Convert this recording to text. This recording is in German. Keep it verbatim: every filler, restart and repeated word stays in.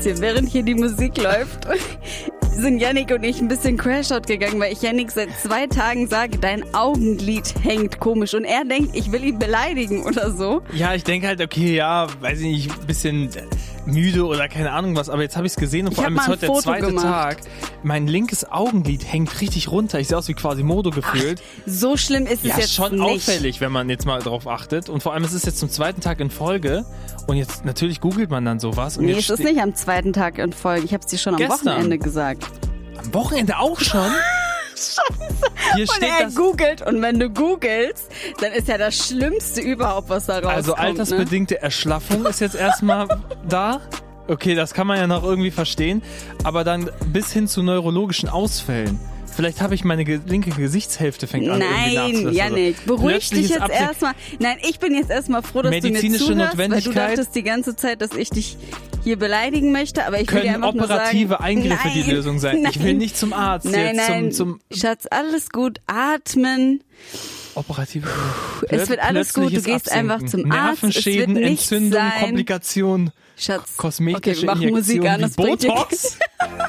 bisschen, während hier die Musik läuft, sind Yannick und ich ein bisschen Crashout gegangen, weil ich Yannick seit zwei Tagen sage, dein Augenlid hängt komisch. Und er denkt, ich will ihn beleidigen oder so. Ja, ich denke halt, okay, ja, weiß ich nicht, ein bisschen müde oder keine Ahnung was, aber jetzt habe ich es gesehen und vor allem ist heute der zweite gemacht. Tag. Mein linkes Augenlid hängt richtig runter. Ich sehe aus wie Quasimodo gefühlt. Ach, so schlimm ist es ja, jetzt schon nicht. Auffällig, wenn man jetzt mal drauf achtet. Und vor allem, es ist jetzt zum zweiten Tag in Folge und jetzt natürlich googelt man dann sowas. Und nee, jetzt es ist nicht am zweiten Tag in Folge. Ich habe es dir schon am Gestern. Wochenende gesagt. Am Wochenende auch schon? Scheiße. Hier und steht er das. googelt und wenn du googelst, dann ist ja das Schlimmste überhaupt, was da rauskommt. Also altersbedingte ne? Erschlaffung ist jetzt erstmal da. Okay, das kann man ja noch irgendwie verstehen. Aber dann bis hin zu neurologischen Ausfällen. Vielleicht habe ich meine ge- linke Gesichtshälfte fängt an irgendwie nachzulassen. Nein, Yannick, beruhig dich jetzt Abse- erstmal. Nein, ich bin jetzt erstmal froh, dass Medizinische du mir zuhörst, weil du Notwendigkeit. dachtest die ganze Zeit, dass ich dich hier beleidigen möchte, aber ich will dir Können einfach operative nur sagen, Eingriffe nein, die Lösung sein? Nein, Ich will nicht zum Arzt nein, jetzt, nein, zum, zum Schatz, alles gut, atmen. operative Es wird alles gut, du gehst einfach zum Arzt, es wird Nervenschäden, nichts Entzündung, sein. Komplikationen, Schatz, kosmetische okay, wir machen Musik Injektionen an, wie das bringt dir Botox.